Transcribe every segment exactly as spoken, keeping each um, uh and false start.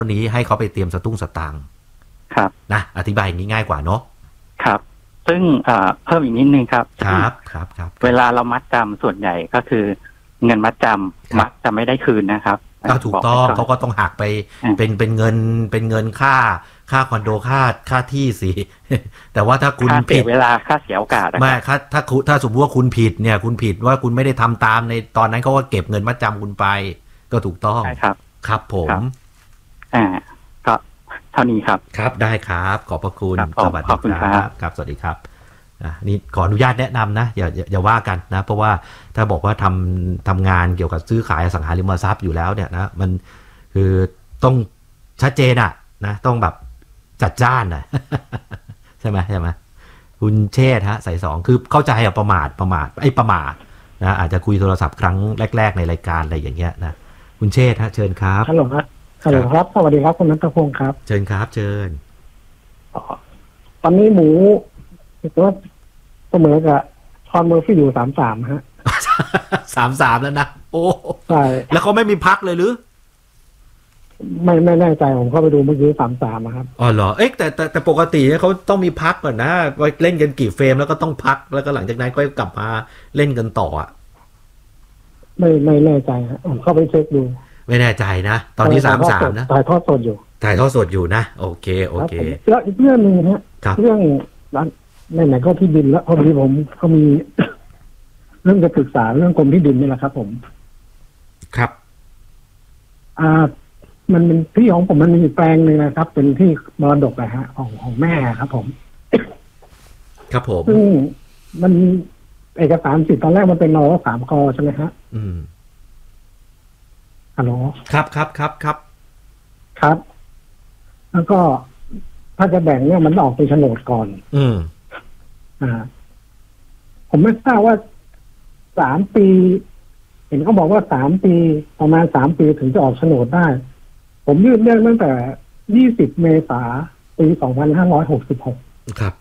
นี้ให้เขาไปเตรียมสตุ้งสตางค์ครับนะอธิบายอย่างนี้ง่ายกว่าเนาะครับซึ่งเพิ่มอีกนิดนึงครับครับครับครับเวลาเรามัดจำส่วนใหญ่ก็คือเงินมัดจำมัดจะไม่ได้คืนนะครับก็ถูกต้องเขาก็ต้องหักไปเป็นเป็นเงินเป็นเงินค่าค่าคอนโดค่าค่าที่สิแต่ว่าถ้าคุณผิดเวลาค่าเสียโอกาสไม่ถ้าถ้าถ้าสมมติว่าคุณผิดเนี่ยคุณผิดว่าคุณไม่ได้ทำตามในตอนนั้นเขาก็เก็บเงินมัดจำคุณไปก็ถูกต้องใช่ครับครับผมอ่าก็เท่านี้ครับครับได้ครับขอบพระคุณสวัสดีครับครับสวัสดีครับนี่ขออนุญาตแนะนำนะอย่าอย่าว่ากันนะเพราะว่าถ้าบอกว่าทำทำงานเกี่ยวกับซื้อขายอสังหาริมทรัพย์อยู่แล้วเนี่ยนะมันคือต้องชัดเจนอะนะต้องแบบจัดจ้านนะใช่ไหมใช่ไหมคุณเชษฮะใส่สองคือเข้าใจอะประมาทประมาทไอ้ประมาทนะอาจจะคุยโทรศัพท์ครั้งแรกๆในรายการอะไรอย่างเงี้ยนะคุณเชษฮะเชิญครับฮัลโหลครับฮัลโหลครับสวัสดีครับคุณนัทพงศ์ครับเชิญครับเชิญตอนนี้หมูว่าเสมอกับคอนเมอร์ฟี่อยู่สามสามฮะสามสามแล้วนะโอ้ใช่แล้วเขาไม่มีพักเลยหรือไม่ไม่แน่ใจผมเข้าไปดูเมื่อกี้สามสามนะครับอ๋อเหรอเอ๊ะแต่แต่แต่ปกติเขาต้องมีพักก่อนนะไปเล่นกันกี่เฟรมแล้วก็ต้องพักแล้วก็หลังจากนั้นก็กลับมาเล่นกันต่ออ่ะไม่ไม่แน่ใจฮะผมเข้าไปเช็คดูไม่แน่ใจนะตอนนี้สามสามนะถ่ายทอดสดอยู่ถ่ายทอดสดอยู่นะโอเคโอเคแล้วอีกเรื่องนึงฮะเรื่องร้านไหนๆก็ที่ดินแล้วพอดีผมก็มีเรื่องจะปรึกษาเรื่องกรมที่ดินนี่แหละครับผมครับอ่ามันเป็นที่ของผมมันมีแปลงหนึ่งนะครับเป็นที่มรดกนะฮะของของแม่ครับผมครับผมซึ่งมันเอกสารสิทธิ์ตอนแรกมันเป็นนสามกใช่ไหมฮะอืมฮัลโหลครับครับครับครับครับแล้วก็ถ้าจะแบ่งเนี่ยมันออกเป็นโฉนดก่อนอืมอ่าผมไม่ทราบว่าสามปีเห็นเขาบอกว่าสามปีประมาณสามปีถึงจะออกโฉนดได้ผมยื่นเรื่องตั้งแต่ยี่สิบเมษายนปีสองพันห้าร้อยหกสิบหกครับ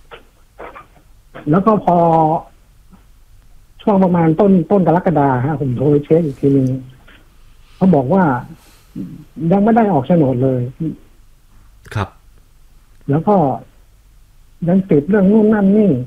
แล้วก็พอช่วงประมาณต้นต้นกรกฎาฮะผมโทรไปเช็คอีกทีนึงเขาบอกว่ายังไม่ได้ออกโฉนดเลยครับแล้วก็ยังติดเรื่องนู่นนั่นนี่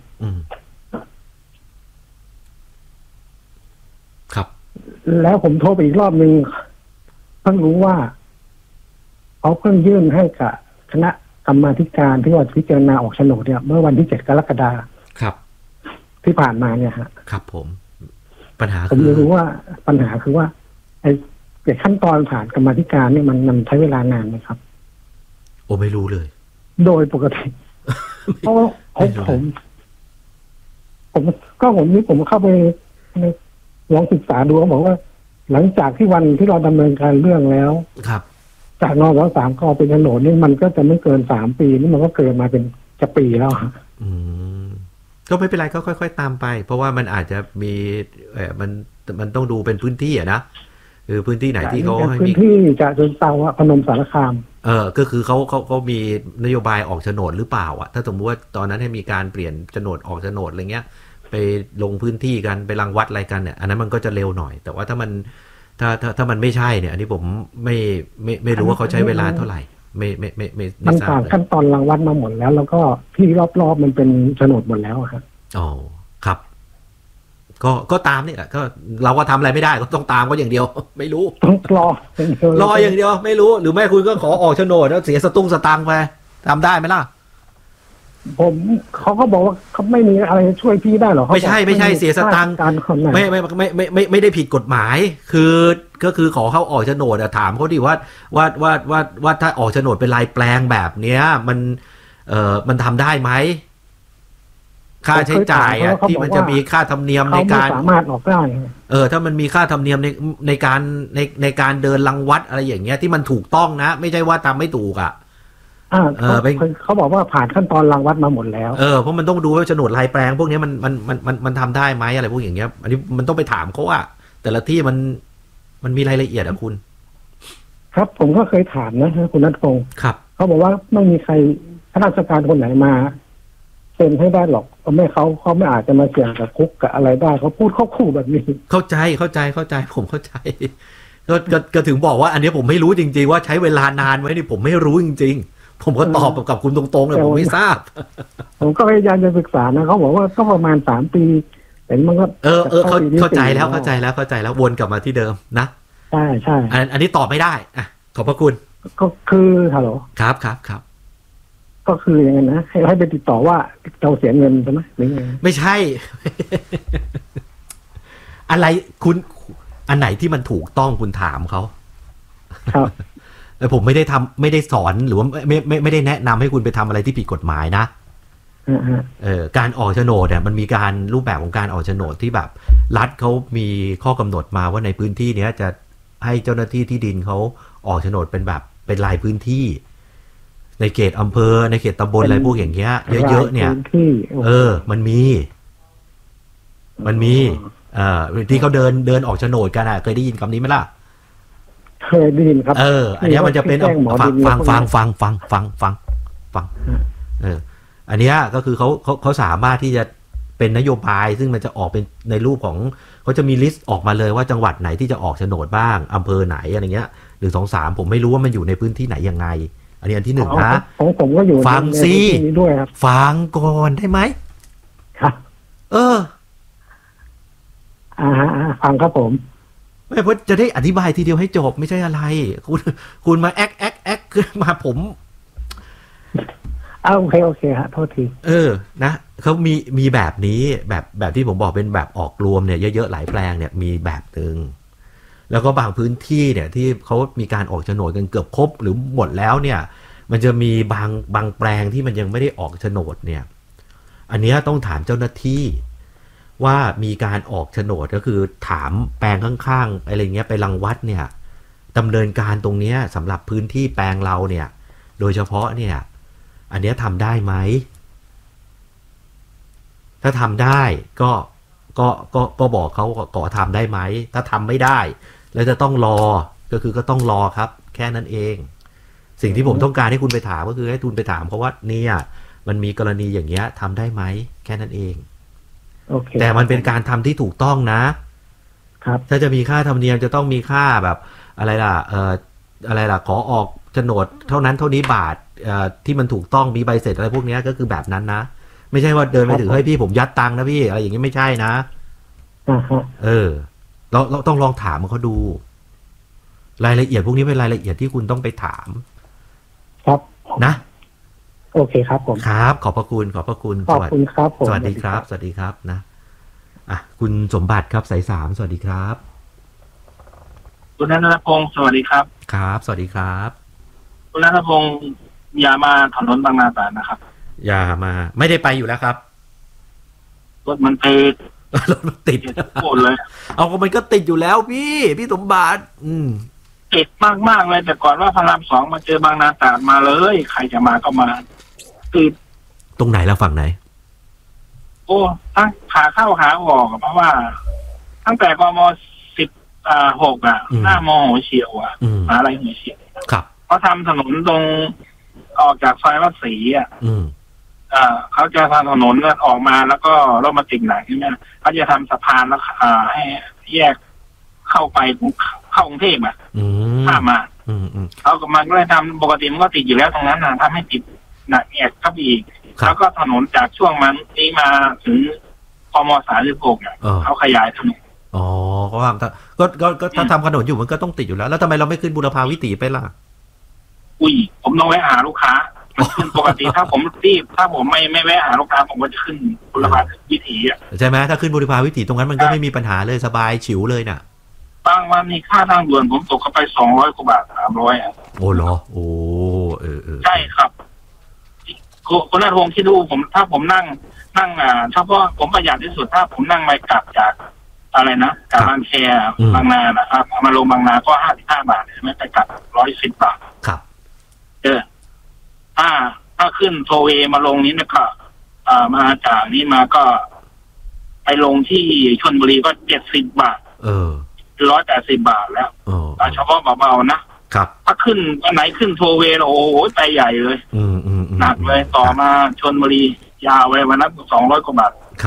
ครับแล้วผมโทรไปอีกรอบนึงเพิ่งรู้ว่าเขาเพิ่งยื่นให้กับคณะกรรมาธิการที่ว่าพิจารณาออกโฉนดเนี่ยเมื่อวันที่เจ็ดกรกฎาคมครับที่ผ่านมาเนี่ยฮะครับผมปัญหาผมรู้ว่าปัญหาคือว่าไอ้เกี่ยวขั้นตอนผ่านกรรมาธิการเนี่ยมันมันใช้เวลานานไหมครับโอ้ไม่รู้เลยโดยปกติเพราะผมผมผมก็ผมนี้ผมเข้าไปลองศึกษาดูเขาบอกว่าหลังจากที่วันที่เราดำเนินการเรื่องแล้วครับจากนสามกเป็นโฉนดนี่มันก็จะไม่เกินสามปีนี่มันก็เกินมาเป็นจะปีแล้วอืมก็ไม่เป็นไรก็ค่อยๆตามไปเพราะว่ามันอาจจะมีเออมันมันต้องดูเป็นพื้นที่อะนะคือพื้นที่ไหนที่เขาให้มีพื้นที่จะจนเตาพนมสารคามเออก็คือเขาเขาเขามีนโยบายออกโฉนดหรือเปล่าอ่ะถ้าสมมติว่าตอนนั้นให้มีการเปลี่ยนโฉนดออกโฉนดอะไรเงี้ยไปลงพื้นที่กันไปรังวัดอะไรกันเนี่ยอันนั้นมันก็จะเร็วหน่อยแต่ว่าถ้ามันถ้าถ้าถ้ามันไม่ใช่เนี่ยอันนี้ผมไม่ไม่ไม่รู้ว่าเขาใช้เวลาเท่าไหร่ไม่ไม่ไม่ไม่มันผ่านขั้นตอนรังวัดมาหมดแล้วแล้วก็ที่รอบๆมันเป็นโฉนดหมดแล้วครับอ๋อครับก็ก็ตามนี่แหละก็เราก็ทำอะไรไม่ได้ก็ต้องตามก็อย่างเดียวไม่รู้ต้องรอรออย่างเดียวไม่รู้หรือไม่คุณก็ขอออกโฉนดแล้วเสียสตุ้งสตังค์ไปทำได้ไหมล่ะผมเขาก็บอกว่าเขาไม่มีอะไรช่วยพี่ได้หรอไม่ใช่ไม่ใช่เสียสตังค์ไม่ไม่ไม่ไม่ไม่ไม่ได้ผิดกฎหมายคือก็คือขอเข้าออกโฉนดอะถามเขาดิว่าว่าว่าว่าว่าถ้าออกโฉนดเป็นลายแปลงแบบเนี้ยมันเอ่อมันทำได้ไหมค่าใช้จ่ายอ่ะที่มันจะมีค่าธรรมเนียมในการสามารถออกได้เออถ้ามันมีค่าธรรมเนียมในในการในในการเดินรังวัดอะไรอย่างเงี้ยที่มันถูกต้องนะไม่ใช่ว่าทำไม่ถูกอ่ะอ่าเออเขาบอกว่าผ่านขั้นตอนรังวัดมาหมดแล้วเออเพราะมันต้องดูว่าโฉนดลายแปลงพวกนี้มันมันมันมันมันทำได้ไหมอะไรพวกอย่างเงี้ยอันนี้มันต้องไปถามเขาว่าแต่ละที่มันมันมีรายละเอียดอ่ะคุณครับผมก็เคยถามนะคุณนัทพงศ์ครับเขาบอกว่าไม่มีใครข้าราชการคนไหนมาเซ็นให้ได้หรอกเพราะไม่เขาเขาไม่อาจจะมาเสี่ยงกับคุกกับอะไรได้เขาพูดเข้าคู่แบบนี้เข้าใจเข้าใจเข้าใจผมเข้าใจก็ก็ก็ถึงบอกว่าอันนี้ผมไม่รู้จริงๆว่าใช้เวลานานไหมนี่ผมไม่รู้จริงๆผมก็ตอบกับคุณตรงๆเลยผมไม่ทราบผมก็พยายามจะศึกษานะเขาบอกว่าก็ประมาณสามปีแต่มันก็เออเออเข้าใจแล้วเข้าใจแล้วเข้าใจแล้ววนกลับมาที่เดิมนะใช่ใช่อันอันนี้ตอบไม่ได้อ่ะขอบพระคุณก็คือฮัลโหลครับครับครับก็คืออย่างนั้นนะให้ให้ไปติดต่อว่าเราเสียเงินใช่ไหมหรือไงไม่ใช่ อะไรคุณอันไหนที่มันถูกต้องคุณถามเขาครับแต่ผมไม่ได้ทำไม่ได้สอนหรือว่าไม่ไม่ไม่ได้แนะนำให้คุณไปทำอะไรที่ผิดกฎหมายนะเออการออกโฉนดเนี่ยมันมีการรูปแบบของการออกโฉนดที่แบบรัฐเขามีข้อกำหนดมาว่าในพื้นที่เนี้ยจะให้เจ้าหน้าที่ที่ดินเขาออกโฉนดเป็นแบบเป็นรายพื้นที่ในเขตอำเภอในเขตตำบลอะไรพวกอย่างเงี้ยเยอะๆเนี่ยเออมันมีมันมีเอ่อที่เขาเดินเดินออกโฉนดกันอ่ะเคยได้ยินคำนี้ไหมล่ะเคยได้ยินครับเอออันนี้มันจะเป็นฟังฟังฟังฟังฟังฟังฟังฟังเอออันนี้ก็คือเขาเขาเขาสามารถที่จะเป็นนโยบายซึ่งมันจะออกเป็นในรูปของเขาจะมีลิสต์ออกมาเลยว่าจังหวัดไหนที่จะออกโฉนดบ้างอำเภอไหนอะไรเงี้ยหนึ่งสองสามผมไม่รู้ว่ามันอยู่ในพื้นที่ไหนยังไงอันนี้อันที่หนึ่งนะของผมก็อยู่ฟังซิด้วยครับฟังก่อนได้ไหมครับเอออ่าฟังครับผมไม่เพราะจะได้อธิบายทีเดียวให้จบไม่ใช่อะไรคุณคุณมาแอ๊กแอ๊กแอ๊กขึ้นมาผมอ้าวโอเคโอเคฮะโทษทีเออนะเขามีมีแบบนี้แบบแบบที่ผมบอกเป็นแบบออกรวมเนี่ยเยอะๆหลายแปลงเนี่ยมีแบบนึงแล้วก็บางพื้นที่เนี่ยที่เขามีการออกโฉนดกันเกือบครบหรือหมดแล้วเนี่ยมันจะมีบางบางแปลงที่มันยังไม่ได้ออกโฉนดเนี่ยอันนี้ต้องถามเจ้าหน้าที่ว่ามีการออกโฉนดก็คือถามแปลงข้างๆอะไรเงี้ยไปรังวัดเนี่ยดำเนินการตรงนี้สำหรับพื้นที่แปลงเราเนี่ยโดยเฉพาะเนี่ยอันนี้ทำได้ไหมถ้าทำได้ก็ก็ก็ก็บอกเขาก่อทำได้ไหมถ้าทำไม่ได้แล้วจะต้องรอก็คือก็ต้องรอครับแค่นั้นเองสิ่งที่ผมต้องการให้คุณไปถามก็คือให้คุณไปถามเขาว่าเนี่ยมันมีกรณีอย่างเงี้ยทำได้ไหมแค่นั้นเอง Okay. แต่มันเป็นการทำที่ถูกต้องนะครับถ้าจะมีค่าธรรมเนียมจะต้องมีค่าแบบอะไรล่ะเอ่ออะไรล่ะขอออกโฉนดเท่านั้นเท่านี้บาทเอ่อที่มันถูกต้องมีใบเสร็จอะไรพวกนี้ก็คือแบบนั้นนะไม่ใช่ว่าเดินไปถึงเฮ้ยพี่ผมยัดตังค์นะพี่อะไรอย่างนี้ไม่ใช่นะเออเราเราต้องลองถามเขาดูรายละเอียดพวกนี้เป็นรายละเอียดที่คุณต้องไปถามครับนะโอเคครับผมครับขอบพระคุณขอบพระคุณขอบคุณครับสวัสดีครับสวัสดีครับนะอ่ะคุณสมบัติครับสายสามสวัสดีครับคุณณัฐพงศ์สวัสดีครับครับสวัสดีครับคุณณัฐพงศ์อย่ามาถนนบางนาตราดนะครับอย่ามาไม่ได้ไปอยู่แล้วครับรถมันติดรถมันติดโคตรเลยเอาก็มันก็ติดอยู่แล้วพี่พี่สมบัติอืมติดมากๆเลยแต่ก่อนว่าพระรามสองมาเจอบางนาตราดมาเลยใครจะมาก็มาติดตรงไหนแล้วฝั่งไหนโอ้ทั้งขาเข้าขาออกเพราะว่าตั้งแต่กมสิบอ่าหกอ่ะหน้ามอหัวเฉียวอ่ะอะไรหัวเฉียวครับเขาทำถนนตรงออกจากซอยวัดศรีอ่ะอ่าเขาจะทำถนนออกมาแล้วก็รถมาติดหนักใช่ไหมเขาจะทำสะพานแล้วอ่าให้แยกเข้าไปเข้ากรุงเทพอ่ะข้ามมาเขาก็มันก็เลยทำปกติมันก็ติดอยู่แล้วตรงนั้นนะทำให้ติดหนักแยกเข้าไปอีกแล้วก็ถนนจากช่วงมันนี้มาถึงกมสามสิบหกเนี่ยเขาขยายถนนอ๋อก็ทำก็ก็ก็ถ้าทำถนนอยู่มันก็ต้องติดอยู่แล้วแล้วทำไมเราไม่ขึ้นบุรพาวิถีไปล่ะอุ้ยผมต้องแวะหาลูกค้าปกติถ้าผมรีบถ้าผมไม่ไม่แวะหาลูกค้าผมก็จะขึ้นบุรพาวิถีอ่ะใช่ไหมถ้าขึ้นบุรพาวิถีตรงนั้นมันก็ไม่มีปัญหาเลยสบายฉิวเลยน่ะบางวันมีค่าทางด่วนผมตกเข้าไปสองร้อยกว่าบาทสามร้อยอ่ะโอ้เหรอโอ้เออเออใช่ครับคุณณัฐพงศ์ที่ดูผมถ้าผมนั่งนั่งอ่าเฉพาะผมประหยัดที่สุดถ้าผมนั่งไปกลับจากอะไรนะจากบางแคบางนานะครับมาลงบางนาก็ห้าสิบห้าบาทใช่ไหมไปกลับร้อยสิบบาทครับเออถ้าถ้าขึ้นโทเวมาลงนี้นะครับอ่ามาจากนี้มาก็ไปลงที่ชลบุรีก็เจ็ดสิบบาทเออร้อยแปดสิบบาทแล้วเฉพาะเบาๆนะครับถ้าขึ้นวันไหนขึ้นโทเวโอ้โหไปใหญ่เลยหนักเลยต่อมาชลบุรียาวไว้วันนั้นสองร้อยกว่าบาทครับแต่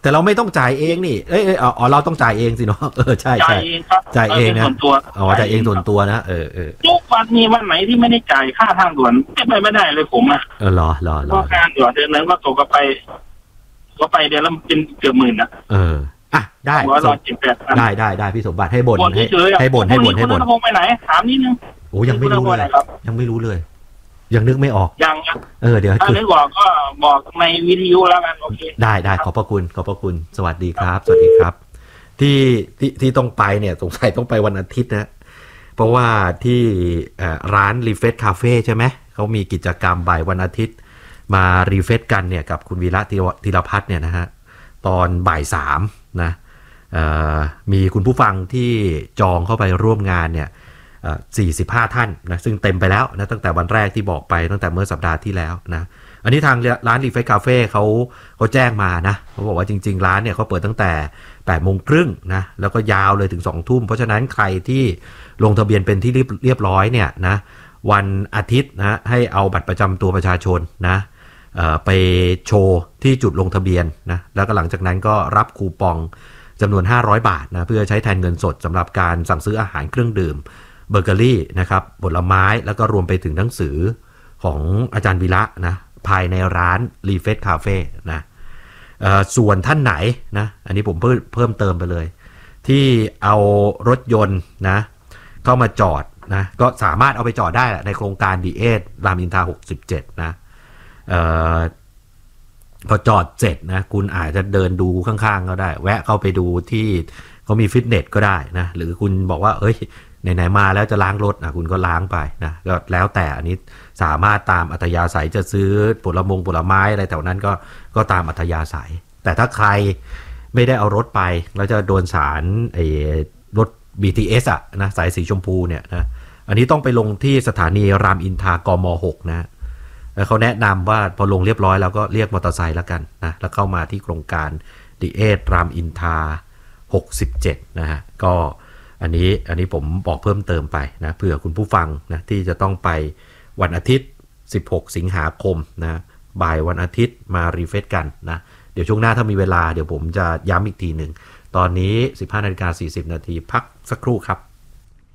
แต่เราไม่ต้องจ่ายเองนี่เอ้ยอ๋อเราต้องจ่ายเองสิเนาะเออใช่ใช่จ่ายเองครับจ่ายเองนะส่วนตัวอ๋อจ่ายเองส่วนตัวนะเออเออทุกวันมีวันไหนที่ไม่ได้จ่ายค่าทางด่วนไม่ไปไม่ได้เลยผมอ่ะเออรอรอรอการด่วนเดือนนั้นก็ตกก็ไปก็ไปเดือนละเป็นเกือบหมื่นนะเอออ่ะได้ได้ได้ได้พี่สมบัติให้บ่นให้ให้บ่นให้บ่นให้บ่นไปไหนถามนิดนึงโอ้ยังไม่รู้เลยยังไม่รู้เลยยังนึกไม่ออกยังเออเดี๋ยวถ้านึกบอกก็บอกในวิทยุแล้วกันโอเคได้ได้ขอบพระคุณขอบพระคุณสวัสดีครับสวัสดีครับที่ที่ที่ต้องไปเนี่ยสงสัยต้องไปวันอาทิตย์นะเพราะว่าที่ร้านรีเฟรชคาเฟ่ใช่ไหมเขามีกิจกรรมบ่ายวันอาทิตย์มารีเฟรชกันเนี่ยกับคุณวีระธีรพัฒน์เนี่ยนะฮะตอนบ่ายสามนะมีคุณผู้ฟังที่จองเข้าไปร่วมงานเนี่ยสี่สิบห้าท่านนะซึ่งเต็มไปแล้วนะตั้งแต่วันแรกที่บอกไปตั้งแต่เมื่อสัปดาห์ที่แล้วนะอันนี้ทางร้านรีเฟรชคาเฟ่เขาเขาแจ้งมานะเขาบอกว่าจริงๆร้านเนี่ยเขาเปิดตั้งแต่แปดโมงครึ่งนะแล้วก็ยาวเลยถึงสองทุ่มเพราะฉะนั้นใครที่ลงทะเบียนเป็นที่เรียบร้อยเนี่ยนะวันอาทิตย์นะให้เอาบัตรประจำตัวประชาชนนะไปโชว์ที่จุดลงทะเบียนนะแล้วก็หลังจากนั้นก็รับคูปองจำนวนห้าร้อยบาทนะเพื่อใช้แทนเงินสดสำหรับการสั่งซื้ออาหารเครื่องดื่มเบเกอรี่นะครับผลไม้แล้วก็รวมไปถึงหนังสือของอาจารย์วีระนะภายในร้านรีเฟรชคาเฟ่นะส่วนท่านไหนนะอันนี้ผมเพิ่มเพิ่มเติมไปเลยที่เอารถยนต์นะเข้ามาจอดนะก็สามารถเอาไปจอดได้ในโครงการดีเอสรามอินทราหกสิบเจ็ดนะเอ่อพอจอดเสร็จนะคุณอาจจะเดินดูข้างๆก็ได้แวะเข้าไปดูที่เขามีฟิตเนสก็ได้นะหรือคุณบอกว่าเอ้ยไหนๆมาแล้วจะล้างรถนะคุณก็ล้างไปนะก็แล้วแต่อันนี้สามารถตามอัธยาศัยจะซื้อผลมงผลไม้อะไรแถวนั้นก็ก็ตามอัธยาศัยแต่ถ้าใครไม่ได้เอารถไปแล้วจะโดนสารไอ้รถ บี ที เอส อ่ะนะสายสีชมพูเนี่ยนะอันนี้ต้องไปลงที่สถานีรามอินทรากม.หกนะแล้วเขาแนะนำว่าพอลงเรียบร้อยแล้วก็เรียกมอเตอร์ไซค์แล้วกันนะแล้วเข้ามาที่โครงการดีเอสรามอินทราหกสิบเจ็ดนะฮะก็อันนี้อันนี้ผมบอกเพิ่มเติมไปนะเผื่อคุณผู้ฟังนะที่จะต้องไปวันอาทิตย์สิบหกสิงหาคมนะบ่ายวันอาทิตย์มารีเฟรชกันนะเดี๋ยวช่วงหน้าถ้ามีเวลาเดี๋ยวผมจะย้ำอีกทีหนึ่งตอนนี้ สิบห้านาฬิกาสี่สิบนาทีพักสักครู่ครับ